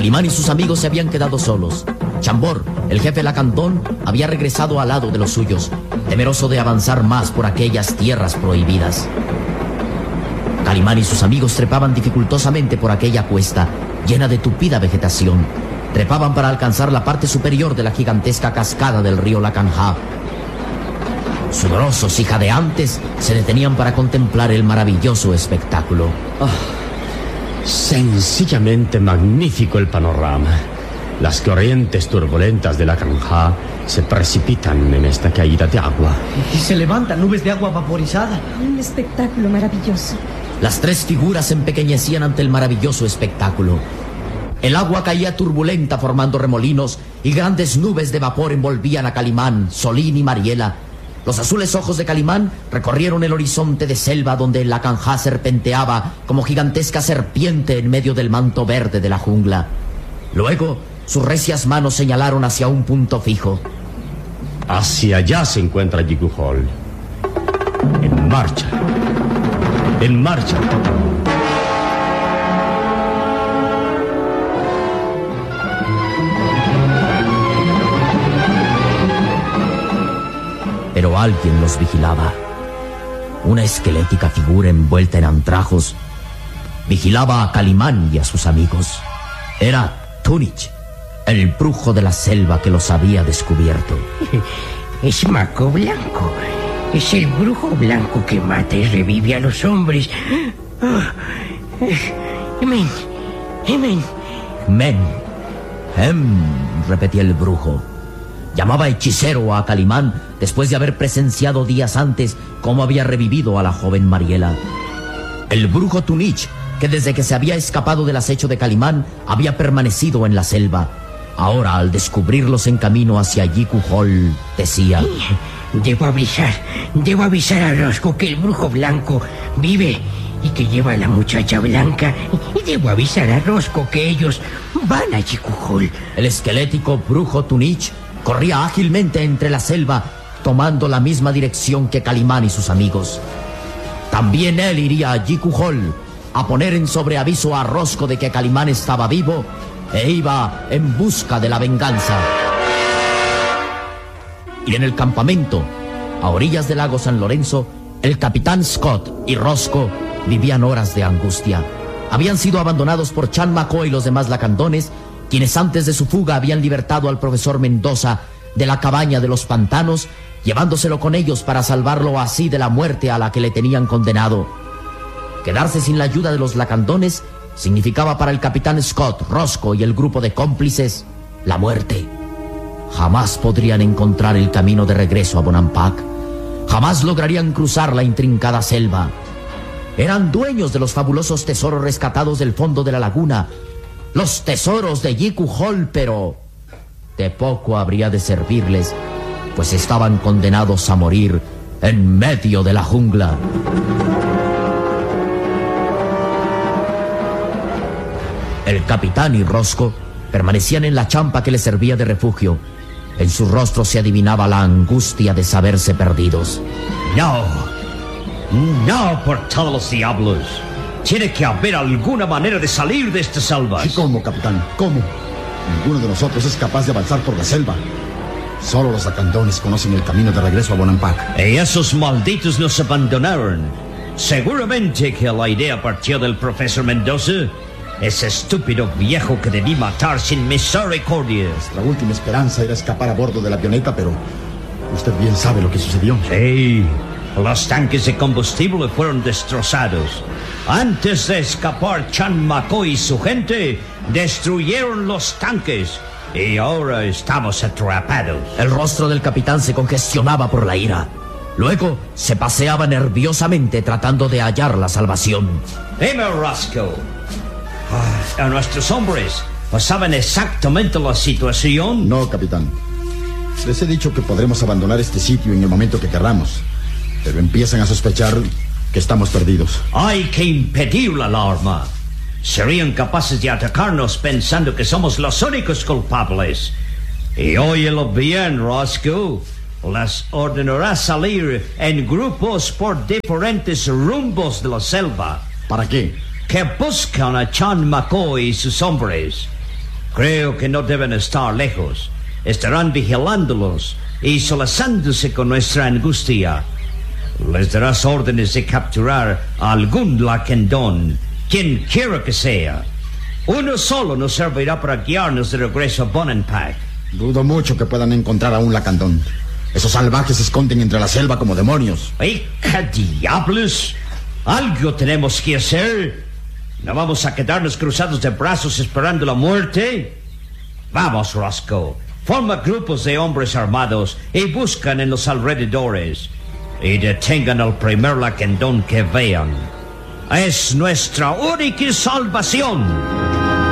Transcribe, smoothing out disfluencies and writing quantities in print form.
Calimán y sus amigos se habían quedado solos. Chambord, el jefe lacandón, había regresado al lado de los suyos, temeroso de avanzar más por aquellas tierras prohibidas. Calimán y sus amigos trepaban dificultosamente por aquella cuesta, llena de tupida vegetación. Trepaban para alcanzar la parte superior de la gigantesca cascada del río Lacanjá. Sudorosos y jadeantes, se detenían para contemplar el maravilloso espectáculo. Sencillamente magnífico el panorama. Las corrientes turbulentas de Lacanjá se precipitan en esta caída de agua. Y se levantan nubes de agua vaporizada. Un espectáculo maravilloso. Las tres figuras se empequeñecían ante el maravilloso espectáculo. El agua caía turbulenta formando remolinos y grandes nubes de vapor envolvían a Calimán, Solín y Mariela. Los azules ojos de Calimán recorrieron el horizonte de selva donde el Lacanjá serpenteaba como gigantesca serpiente en medio del manto verde de la jungla. Luego, sus recias manos señalaron hacia un punto fijo. Hacia allá se encuentra Yikuhol. En marcha. En marcha. Pero alguien los vigilaba. Una esquelética figura envuelta en andrajos vigilaba a Calimán y a sus amigos. Era Tunich, el brujo de la selva que los había descubierto. Es Mako Blanco. Es el brujo blanco que mata y revive a los hombres. Repetía el brujo. Llamaba hechicero a Calimán después de haber presenciado días antes cómo había revivido a la joven Mariela. El brujo Tunich, que desde que se había escapado del acecho de Calimán había permanecido en la selva. Ahora, al descubrirlos en camino hacia Yikuhol, decía: Debo avisar a Rosco que el brujo blanco vive y que lleva a la muchacha blanca. Y debo avisar a Rosco que ellos van a Yikuhol. El esquelético brujo Tunich corría ágilmente entre la selva, tomando la misma dirección que Calimán y sus amigos. También él iría a Yikuhol a poner en sobreaviso a Rosco de que Calimán estaba vivo e iba en busca de la venganza. Y en el campamento, a orillas del lago San Lorenzo, el capitán Scott y Rosco vivían horas de angustia. Habían sido abandonados por Chan Mako y los demás lacandones, quienes antes de su fuga habían libertado al profesor Mendoza de la cabaña de los pantanos, llevándoselo con ellos para salvarlo así de la muerte a la que le tenían condenado. Quedarse sin la ayuda de los lacandones significaba para el capitán Scott, Rosco y el grupo de cómplices la muerte. Jamás podrían encontrar el camino de regreso a Bonampak. Jamás lograrían cruzar la intrincada selva. Eran dueños de los fabulosos tesoros rescatados del fondo de la laguna, los tesoros de Yikuhol, pero de poco habría de servirles, pues estaban condenados a morir en medio de la jungla. El capitán y Rosco permanecían en la champa que les servía de refugio. En sus rostros se adivinaba la angustia de saberse perdidos. No, por todos los diablos. Tiene que haber alguna manera de salir de esta selva. ¿Y cómo, capitán? ¿Cómo? Ninguno de nosotros es capaz de avanzar por la selva. Solo los lacandones conocen el camino de regreso a Bonampak. Y esos malditos nos abandonaron. Seguramente que la idea partió del profesor Mendoza, ese estúpido viejo que debí matar sin misericordia. Nuestra última esperanza era escapar a bordo de la avioneta, pero usted bien sabe lo que sucedió. Sí, los tanques de combustible fueron destrozados. Antes de escapar, Chan Mako y su gente destruyeron los tanques. Y ahora estamos atrapados. El rostro del capitán se congestionaba por la ira. Luego se paseaba nerviosamente tratando de hallar la salvación. Dime, Rosco. A nuestros hombres saben exactamente la situación. No, capitán. Les he dicho que podremos abandonar este sitio en el momento que querramos, pero empiezan a sospechar que estamos perdidos. Hay que impedir la alarma. Serían capaces de atacarnos pensando que somos los únicos culpables. Y óyelo bien, Rosco. Las ordenará salir en grupos por diferentes rumbos de la selva. ¿Para qué? Que buscan a Chan Mako y sus hombres. Creo que no deben estar lejos. Estarán vigilándolos y solazándose con nuestra angustia. Les darás órdenes de capturar a algún lacandón, quien quiera que sea. Uno solo nos servirá para guiarnos de regreso a Bonenpack. Dudo mucho que puedan encontrar a un lacandón. Esos salvajes se esconden entre la selva como demonios. ¡Ay, qué diablos! Algo tenemos que hacer. ¿No vamos a quedarnos cruzados de brazos esperando la muerte? Vamos, Roscoe. Forma grupos de hombres armados y buscan en los alrededores. Y detengan al primer lacandón que vean. Es nuestra única salvación.